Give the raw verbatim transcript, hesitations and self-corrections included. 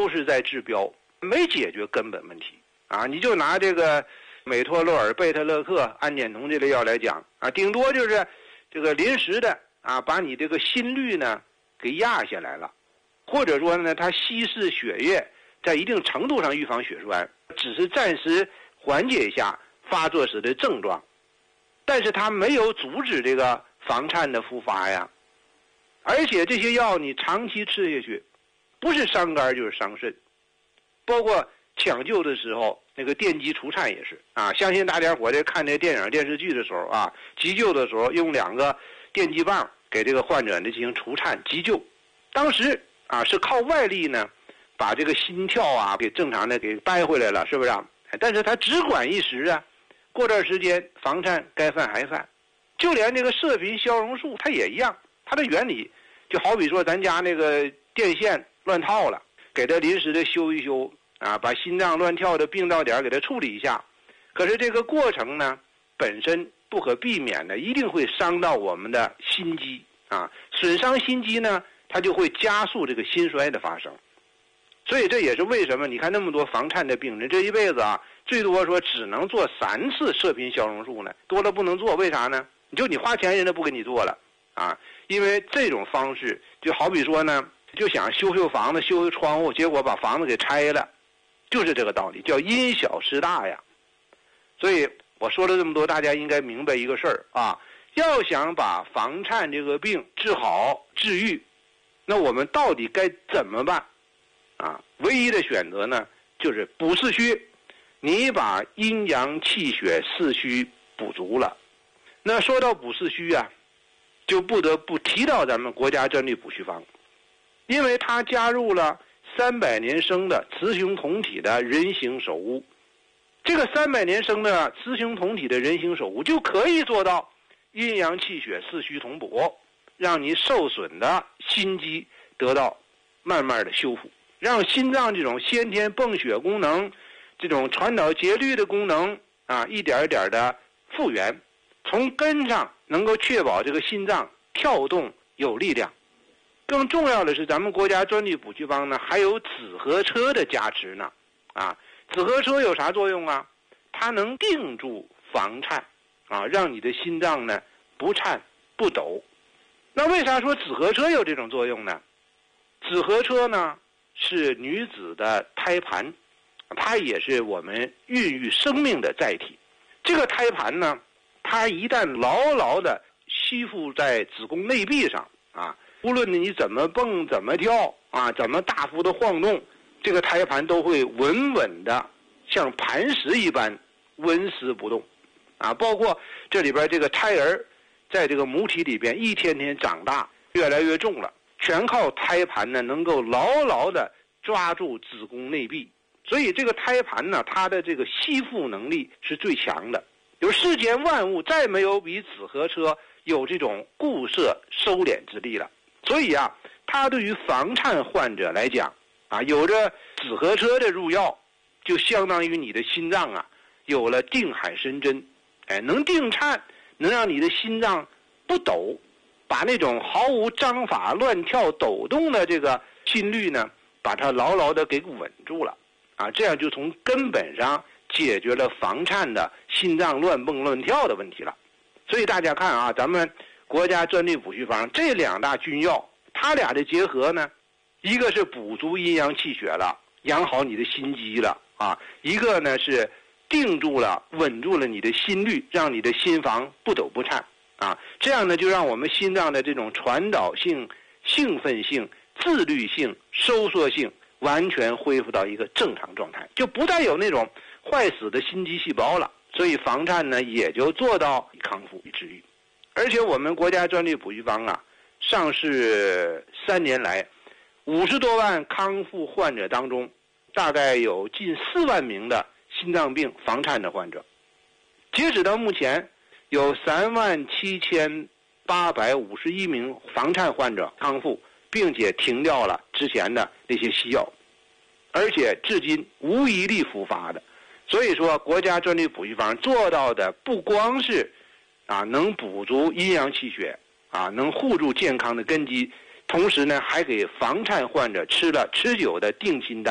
都是在治标，没解决根本问题啊！你就拿这个美托洛尔、贝特勒克、氨碱酮这类药来讲啊，顶多就是这个临时的啊，把你这个心率呢给压下来了，或者说呢，它稀释血液，在一定程度上预防血栓，只是暂时缓解一下发作时的症状，但是它没有阻止这个房颤的复发呀。而且这些药你长期吃下去，不是伤肝就是伤肾，包括抢救的时候那个电击除颤也是啊。相信大家伙在看这电影电视剧的时候啊，急救的时候用两个电击棒给这个患者呢进行除颤急救，当时啊是靠外力呢把这个心跳啊给正常的给掰回来了，是不是啊？但是它只管一时啊，过段时间房颤该犯还犯。就连这个射频消融术它也一样，它的原理就好比说咱家那个电线乱套了，给它临时的修一修啊，把心脏乱跳的病灶点给它处理一下。可是这个过程呢本身不可避免的一定会伤到我们的心肌啊，损伤心肌呢它就会加速这个心衰的发生。所以这也是为什么你看那么多房颤的病人这一辈子啊最多说只能做三次射频消融术呢，多了不能做，为啥呢？就你花钱人家不给你做了啊，因为这种方式就好比说呢就想修修房子修修窗户，结果把房子给拆了，就是这个道理，叫因小失大呀。所以我说了这么多，大家应该明白一个事儿啊，要想把房颤这个病治好治愈，那我们到底该怎么办啊？唯一的选择呢就是补四虚，你把阴阳气血四虚补足了。那说到补四虚啊，就不得不提到咱们国家专利补虚方，因为它加入了三百年生的雌雄同体的人形首乌。这个三百年生的雌雄同体的人形首乌就可以做到阴阳气血四虚同补，让你受损的心肌得到慢慢的修复，让心脏这种先天泵血功能，这种传导节律的功能啊，一点一点的复原，从根上能够确保这个心脏跳动有力量。更重要的是咱们国家专利补虚方呢还有紫河车的加持呢啊，紫河车有啥作用啊？它能定住房颤啊，让你的心脏呢不颤不抖。那为啥说紫河车有这种作用呢？紫河车呢是女子的胎盘，它也是我们孕育生命的载体。这个胎盘呢它一旦牢牢地吸附在子宫内壁上啊，无论你怎么蹦怎么跳啊，怎么大幅的晃动，这个胎盘都会稳稳的像磐石一般纹丝不动啊。包括这里边这个胎儿在这个母体里边一天天长大越来越重了，全靠胎盘呢能够牢牢的抓住子宫内壁。所以这个胎盘呢它的这个吸附能力是最强的，有世间万物再没有比紫河车有这种固摄收敛之力了。所以啊它对于房颤患者来讲啊，有着紫河车的入药，就相当于你的心脏啊有了定海神针，哎，能定颤，能让你的心脏不抖，把那种毫无章法乱跳抖动的这个心率呢把它牢牢的给稳住了啊，这样就从根本上解决了房颤的心脏乱蹦乱跳的问题了。所以大家看啊，咱们国家专利补虚方这两大君药，它俩的结合呢，一个是补足阴阳气血了，养好你的心肌了啊，一个呢是定住了稳住了你的心率，让你的心房不抖不颤啊，这样呢就让我们心脏的这种传导性、兴奋性、自律性、收缩性完全恢复到一个正常状态，就不再有那种坏死的心肌细胞了。所以房颤呢也就做到康复与治愈。而且我们国家专利补虚方啊上市三年来，五十多万康复患者当中，大概有近四万名的心脏病房颤的患者。截止到目前，有三万七千八百五十一名房颤患者康复，并且停掉了之前的那些西药，而且至今无一例复发的。所以说国家专利补虚方做到的不光是啊能补足阴阳气血啊，能护住健康的根基，同时呢还给房颤患者吃了持久的定心丹。